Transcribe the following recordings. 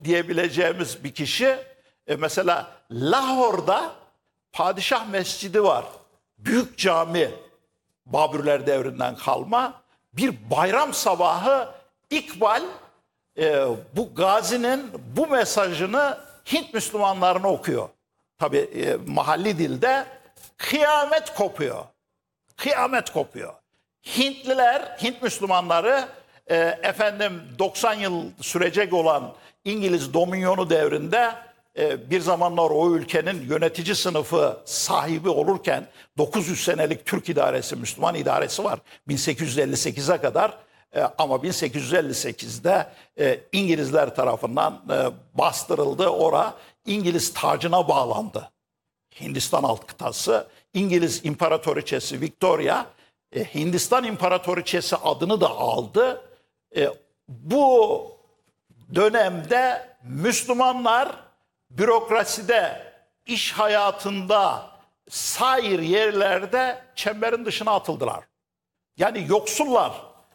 diyebileceğimiz bir kişi. Mesela Lahor'da Padişah Mescidi var. Büyük cami, Babürler devrinden kalma. Bir bayram sabahı İkbal bu Gazi'nin bu mesajını Hint Müslümanlarına okuyor. Tabii mahalli dilde kıyamet kopuyor. Kıyamet kopuyor. Hintliler, Hint Müslümanları 90 yıl sürecek olan İngiliz dominyonu devrinde bir zamanlar o ülkenin yönetici sınıfı sahibi olurken 900 senelik Türk idaresi, Müslüman idaresi var 1858'e kadar. Ama 1858'de İngilizler tarafından bastırıldı. İngiliz tacına bağlandı. Hindistan alt kıtası, İngiliz İmparatoriçesi Victoria, Hindistan İmparatoriçesi adını da aldı. Bu dönemde Müslümanlar bürokraside, iş hayatında, sair yerlerde çemberin dışına atıldılar. Yani yoksullar.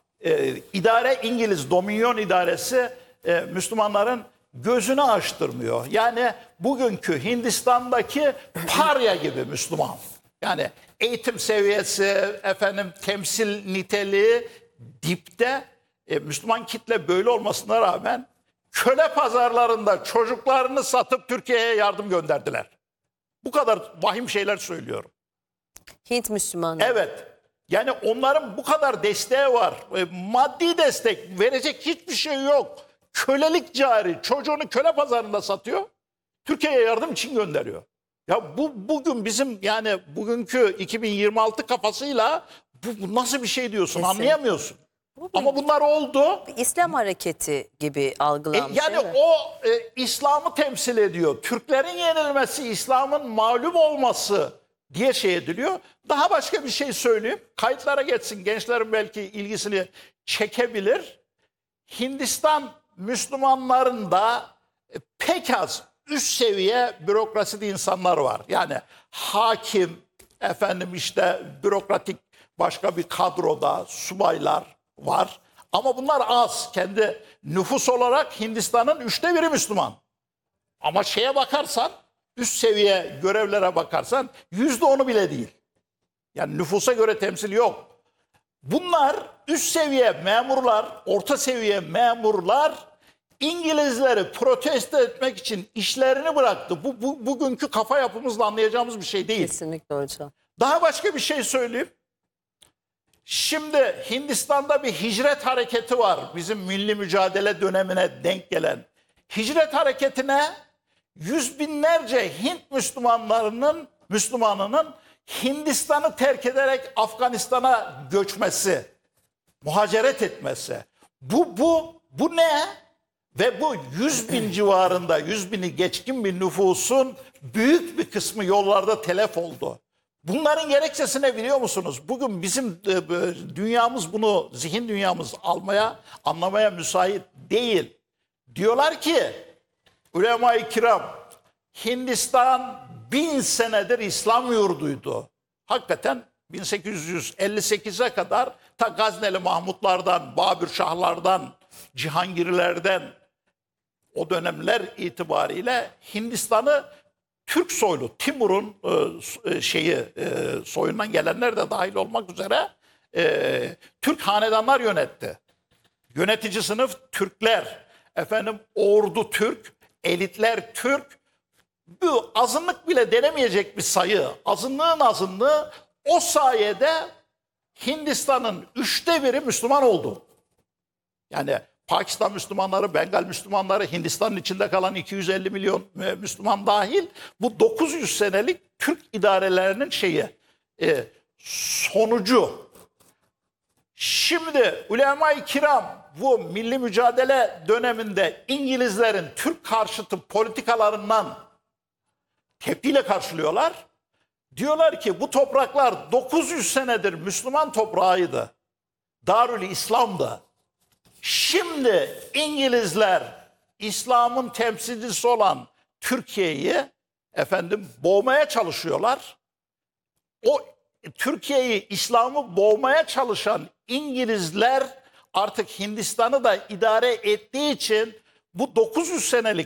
İngiliz dominyon idaresi Müslümanların gözünü açtırmıyor. Yani bugünkü Hindistan'daki parya gibi Müslüman. Yani eğitim seviyesi, temsil niteliği dipte. Müslüman kitle böyle olmasına rağmen köle pazarlarında çocuklarını satıp Türkiye'ye yardım gönderdiler. Bu kadar vahim şeyler söylüyorum. Hint Müslümanları. Evet. Yani onların bu kadar desteği var. Maddi destek verecek hiçbir şey yok. Kölelik cari. Çocuğunu köle pazarında satıyor. Türkiye'ye yardım için gönderiyor. Ya bugün bizim yani bugünkü 2026 kafasıyla bu nasıl bir şey diyorsun? Kesinlikle. Anlayamıyorsun. Ama bunlar oldu. İslam hareketi gibi algılanmış. Yani o İslam'ı temsil ediyor. Türklerin yenilmesi, İslam'ın mağlup olması diye şey ediliyor. Daha başka bir şey söyleyeyim. Kayıtlara geçsin. Gençlerin belki ilgisini çekebilir. Hindistan Müslümanlarında pek az üst seviye bürokraside insanlar var. Yani hakim, bürokratik başka bir kadroda subaylar var. Ama bunlar az. Kendi nüfus olarak Hindistan'ın 1/3 Müslüman. Ama şeye bakarsan, üst seviye görevlere bakarsan %10'u bile değil. Yani nüfusa göre temsil yok. Bunlar üst seviye memurlar, orta seviye memurlar İngilizleri protesto etmek için işlerini bıraktı. Bu bugünkü kafa yapımızla anlayacağımız bir şey değil. Kesinlikle hocam. Daha başka bir şey söyleyeyim. Şimdi Hindistan'da bir hicret hareketi var. Bizim milli mücadele dönemine denk gelen. Hicret hareketine yüz binlerce Hint Müslümanının Hindistan'ı terk ederek Afganistan'a göçmesi, muhaceret etmesi. Bu ne? Ve bu 100 bin civarında, 100 bini geçkin bir nüfusun büyük bir kısmı yollarda telef oldu. Bunların gerekçesi ne biliyor musunuz? Bugün bizim dünyamız bunu, zihin dünyamız anlamaya müsait değil. Diyorlar ki, ulema-i kiram, Hindistan 1000 senedir İslam yurduydu. Hakikaten 1858'e kadar ta Gazneli Mahmutlardan, Babür Şahlardan, Cihangirlerden o dönemler itibariyle Hindistan'ı Türk soylu, Timur'un soyundan gelenler de dahil olmak üzere Türk hanedanlar yönetti. Yönetici sınıf Türkler, ordu Türk, elitler Türk. Bu azınlık bile denemeyecek bir sayı. Azınlığın azınlığı o sayede Hindistan'ın 1/3 Müslüman oldu. Yani Pakistan Müslümanları, Bengal Müslümanları, Hindistan'ın içinde kalan 250 milyon Müslüman dahil bu 900 senelik Türk idarelerinin sonucu. Şimdi ulema-i kiram bu milli mücadele döneminde İngilizlerin Türk karşıtı politikalarından tepkiyle karşılıyorlar. Diyorlar ki bu topraklar 900 senedir Müslüman toprağıydı. Darül İslam'dı. Şimdi İngilizler İslam'ın temsilcisi olan Türkiye'yi boğmaya çalışıyorlar. O Türkiye'yi, İslam'ı boğmaya çalışan İngilizler artık Hindistan'ı da idare ettiği için bu 900 senelik